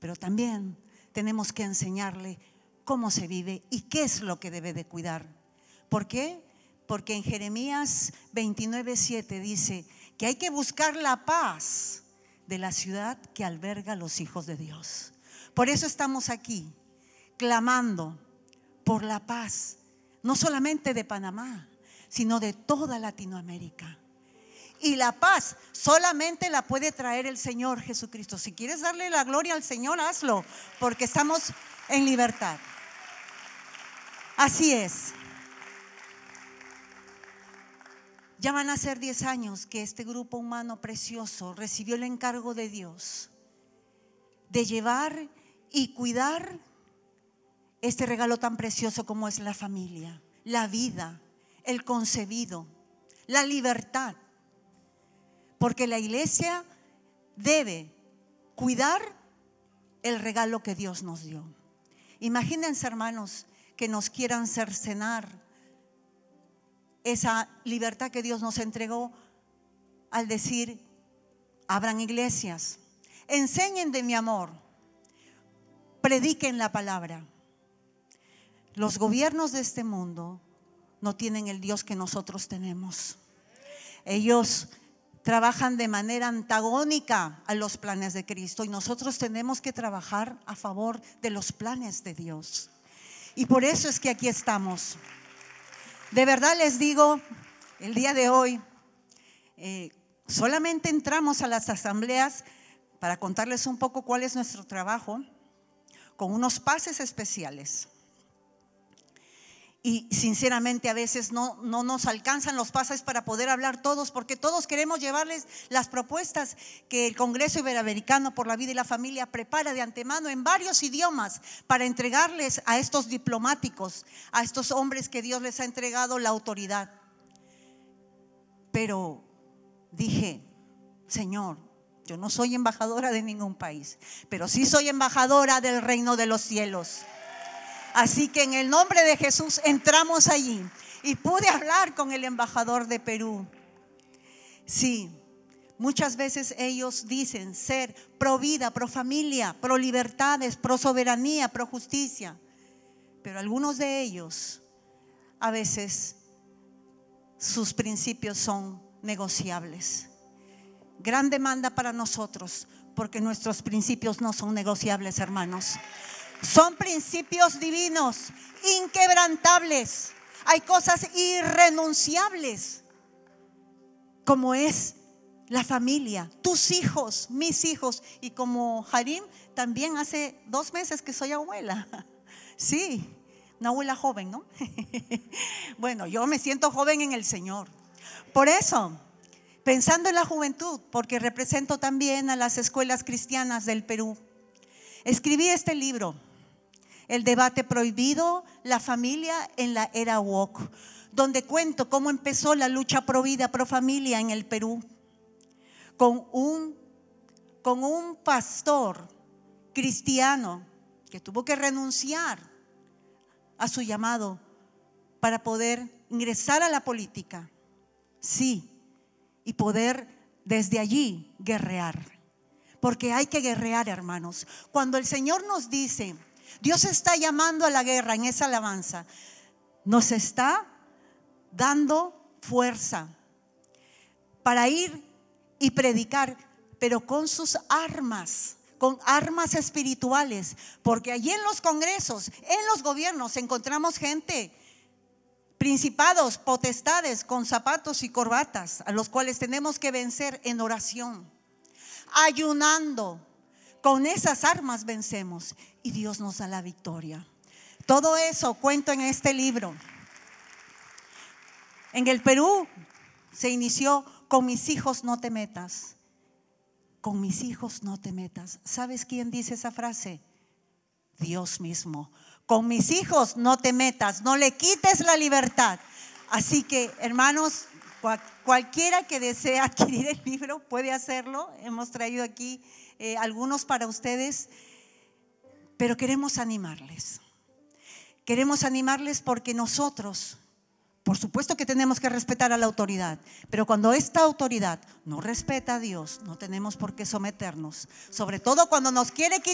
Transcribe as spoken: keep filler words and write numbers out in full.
pero también tenemos que enseñarle cómo se vive y qué es lo que debe de cuidar. ¿Por qué? Porque en Jeremías veintinueve siete dice que hay que buscar la paz de la ciudad que alberga a los hijos de Dios. Por eso estamos aquí, clamando por la paz, no solamente de Panamá, sino de toda Latinoamérica. Y la paz solamente la puede traer el Señor Jesucristo. Si quieres darle la gloria al Señor, hazlo, porque estamos en libertad. Así es. Ya van a ser diez años que este grupo humano precioso recibió el encargo de Dios de llevar y cuidar este regalo tan precioso como es la familia, la vida, el concebido, la libertad. Porque la iglesia debe cuidar el regalo que Dios nos dio. Imagínense, hermanos, que nos quieran cercenar esa libertad que Dios nos entregó al decir: abran iglesias, enseñen de mi amor, prediquen la palabra. Los gobiernos de este mundo no tienen el Dios que nosotros tenemos. Ellos trabajan de manera antagónica a los planes de Cristo y nosotros tenemos que trabajar a favor de los planes de Dios. Y por eso es que aquí estamos. De verdad les digo, el día de hoy eh, solamente entramos a las asambleas para contarles un poco cuál es nuestro trabajo, con unos pases especiales. Y sinceramente a veces no, no nos alcanzan los pases para poder hablar todos, porque todos queremos llevarles las propuestas que el Congreso Iberoamericano por la Vida y la Familia prepara de antemano en varios idiomas para entregarles a estos diplomáticos, a estos hombres que Dios les ha entregado la autoridad. Pero dije: Señor, yo no soy embajadora de ningún país, pero sí soy embajadora del reino de los cielos. Así que en el nombre de Jesús entramos allí y pude hablar con el embajador de Perú. Sí, muchas veces ellos dicen ser pro vida, pro familia, pro libertades, pro soberanía, pro justicia. Pero algunos de ellos, a veces, sus principios son negociables. Gran demanda para nosotros, porque nuestros principios no son negociables, hermanos. Son principios divinos, inquebrantables. Hay cosas irrenunciables, como es la familia, tus hijos, mis hijos. Y como Harim, también hace dos meses que soy abuela. Sí, una abuela joven, ¿no? Bueno, yo me siento joven en el Señor. Por eso, pensando en la juventud, porque represento también a las escuelas cristianas del Perú, escribí este libro: El debate prohibido, la familia en la era woke, donde cuento cómo empezó la lucha pro vida, pro familia en el Perú, con un, con un pastor cristiano que tuvo que renunciar a su llamado para poder ingresar a la política, sí, y poder desde allí guerrear, porque hay que guerrear, hermanos. Cuando el Señor nos dice: Dios está llamando a la guerra, en esa alabanza nos está dando fuerza para ir y predicar, pero con sus armas, con armas espirituales, porque allí en los congresos, en los gobiernos encontramos gente, principados, potestades con zapatos y corbatas, a los cuales tenemos que vencer en oración, ayunando. Con esas armas vencemos y Dios nos da la victoria. Todo eso cuento en este libro. En el Perú se inició: con mis hijos no te metas. Con mis hijos no te metas. ¿Sabes quién dice esa frase? Dios mismo. Con mis hijos no te metas, no le quites la libertad. Así que, hermanos, cual, cualquiera que desee adquirir el libro puede hacerlo. Hemos traído aquí Eh, algunos para ustedes, pero queremos animarles. Queremos animarles porque nosotros, por supuesto que tenemos que respetar a la autoridad, pero cuando esta autoridad no respeta a Dios, no tenemos por qué someternos, sobre todo cuando nos quiere quitar